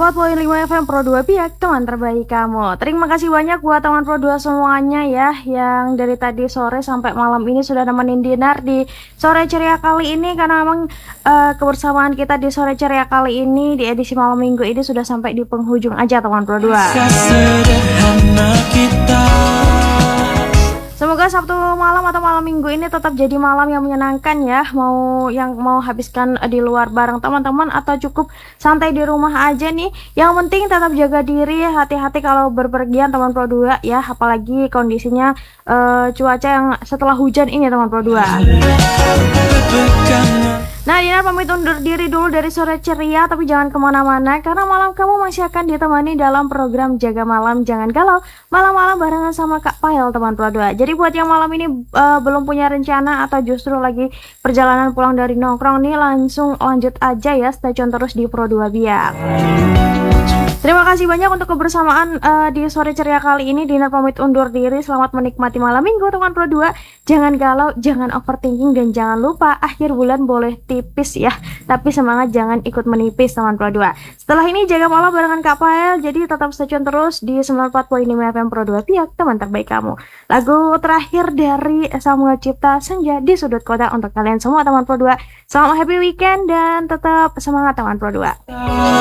94.5 FM Pro 2 Biak, teman terbaik kamu. Terima kasih banyak buat teman Pro 2 semuanya ya, yang dari tadi sore sampai malam ini sudah nemenin Dinar di sore ceria kali ini. Karena memang kebersamaan kita di sore ceria kali ini di edisi malam minggu ini sudah sampai di penghujung aja teman Pro 2. Semoga Sabtu malam atau malam minggu ini tetap jadi malam yang menyenangkan ya. Yang mau habiskan di luar bareng teman-teman atau cukup santai di rumah aja nih. Yang penting tetap jaga diri, hati-hati kalau berpergian teman Pro 2 ya. Apalagi kondisinya cuaca yang setelah hujan ini teman Pro 2. Nah, Dinar pamit undur diri dulu dari sore ceria, tapi jangan kemana-mana karena malam kamu masih akan ditemani dalam program Jaga Malam Jangan Galau, malam-malam barengan sama Kak Pael teman Pro 2. Jadi buat yang malam ini belum punya rencana atau justru lagi perjalanan pulang dari nongkrong nih, langsung lanjut aja ya, stay tune terus di Pro 2 Biak. Terima kasih banyak untuk kebersamaan di sore ceria kali ini. Dinar pamit undur diri. Selamat menikmati malam minggu teman Pro 2. Jangan galau, jangan overthinking, dan jangan lupa akhir bulan boleh tipis ya, tapi semangat jangan ikut menipis teman Pro 2. Setelah ini Jaga Malam barengan Kak Pael. Jadi tetap stay tune terus di 94.5 FM Pro 2 Biak, teman terbaik kamu. Lagu terakhir dari Samuel Cipta, Senja di Sudut Kota, untuk kalian semua teman Pro 2. Selamat happy weekend dan tetap semangat teman Pro 2.